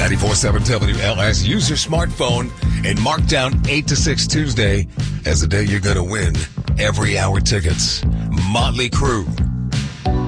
94.7 WLS. Use your smartphone and mark down 8 to 6 Tuesday as the day you're going to win every hour tickets. Motley Crue